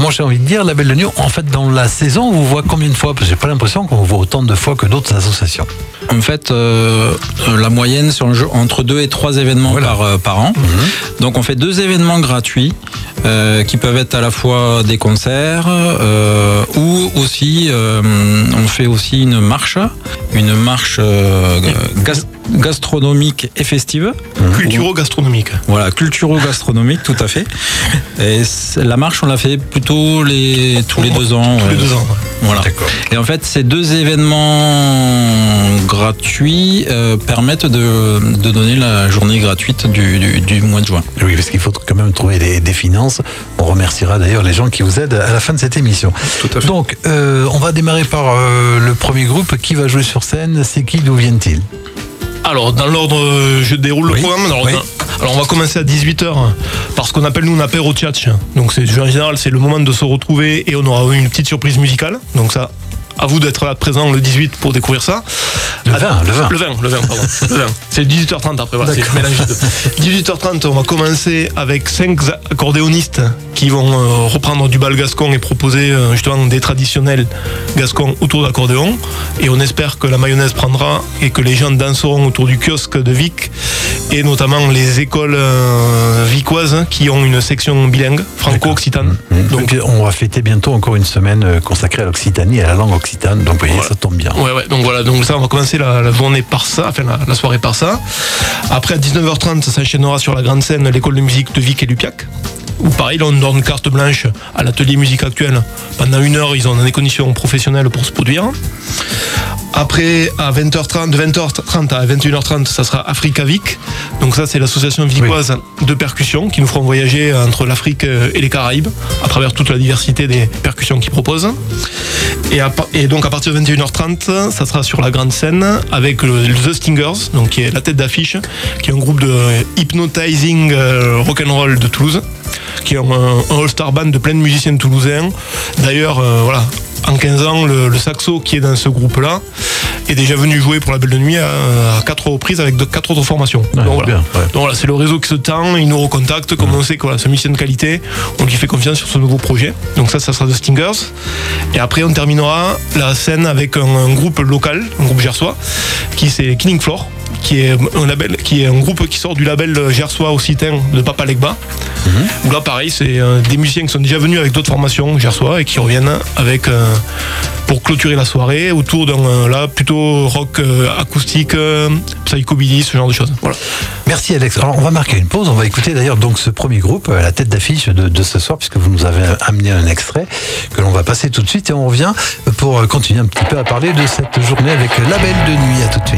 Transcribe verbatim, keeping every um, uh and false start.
moi j'ai envie de dire, Label de Nuit, en fait dans la saison, on vous voit combien de fois? Parce que j'ai pas l'impression qu'on vous voit autant de fois que d'autres associations. En fait, euh, la moyenne, c'est entre deux et trois événements voilà. par, euh, par an. Mmh. Donc on fait deux événements gratuits euh, qui peuvent être à la fois des concerts euh, ou aussi, euh, on fait aussi une marche, une marche euh, gas- gastronomique et festive. Mmh. Culturo-gastronomique. Voilà, culturo-gastronomique, tout à fait. Et la marche, on l'a fait plutôt les, tous les deux ans. Tous les deux ans, ouais. Voilà. D'accord. Et en fait, ces deux événements gratuits euh, permettent de, de donner la journée gratuite du, du, du mois de juin. Oui, parce qu'il faut quand même trouver des, des finances. On remerciera d'ailleurs les gens qui vous aident à la fin de cette émission. Tout à fait. Donc, euh, on va démarrer par euh, le premier groupe. Qui va jouer sur scène? C'est qui? D'où viennent-ils? Alors, dans l'ordre, je déroule oui. le programme. Alors, oui. alors, on va commencer à dix-huit heures par ce qu'on appelle, nous, un apéro tchatch. Donc, c'est, en général, c'est le moment de se retrouver et on aura une petite surprise musicale. Donc, ça, à vous d'être là présent le dix-huit pour découvrir ça. Le vingt, le vingt. Le vingt, le vingt, pardon. Le vingt. C'est dix-huit heures trente après, voilà, c'est mélangé de... dix-huit heures trente, on va commencer avec cinq accordéonistes qui vont euh, reprendre du bal gascon et proposer euh, justement des traditionnels gascons autour d'accordéon. Et on espère que la mayonnaise prendra et que les gens danseront autour du kiosque de Vic et notamment les écoles euh, vicoises qui ont une section bilingue, franco-occitane. Mmh. Donc, donc on va fêter bientôt encore une semaine consacrée à l'Occitanie et à la langue occitane. Donc vous voyez, voilà. Ça tombe bien. Ouais, ouais. Donc voilà, donc ça, on va commencer la, la journée par ça, enfin la, la soirée par ça. Après, à dix-neuf heures trente, ça s'enchaînera sur la grande scène, l'école de musique de Vic et Lupiac. Où pareil, là, on donne carte blanche à l'atelier musique actuelle. Pendant une heure, ils ont des conditions professionnelles pour se produire. Après, à vingt heures trente, de vingt heures trente à vingt et une heures trente, ça sera Africa Vic. Donc ça, c'est l'association vicoise oui. de percussion qui nous feront voyager entre l'Afrique et les Caraïbes à travers toute la diversité des percussions qu'ils proposent. Et, à, et donc à partir de vingt et une heures trente, ça sera sur la grande scène avec le, le The Stingers, donc qui est la tête d'affiche, qui est un groupe de hypnotizing euh, rock'n'roll de Toulouse, qui est un, un all-star band de plein de musiciens toulousains. D'ailleurs, euh, voilà. En quinze ans, le, le saxo qui est dans ce groupe-là est déjà venu jouer pour la Belle de Nuit à, à quatre reprises avec de, quatre autres formations. Ouais, donc, voilà. Bien, ouais. donc voilà, c'est le réseau qui se tend, il nous recontacte, comme mmh. on sait que voilà, c'est un musicien de qualité, on lui fait confiance sur ce nouveau projet. Donc ça, ça sera The Stingers. Et après, on terminera la scène avec un, un groupe local, un groupe gersois, qui c'est Killing Floor, qui est un label, qui est un groupe qui sort du label gersois occitan de Papa Legba. Mmh. Où là, pareil, c'est euh, des musiciens qui sont déjà venus avec d'autres formations gersois et qui reviennent avec euh, pour clôturer la soirée autour d'un euh, là plutôt rock euh, acoustique, euh, psychobilly, ce genre de choses. Voilà. Merci Alex. Alors on va marquer une pause. On va écouter d'ailleurs donc ce premier groupe, la tête d'affiche de, de ce soir, puisque vous nous avez amené un extrait que l'on va passer tout de suite et on revient pour continuer un petit peu à parler de cette journée avec La Belle de Nuit. À tout de suite.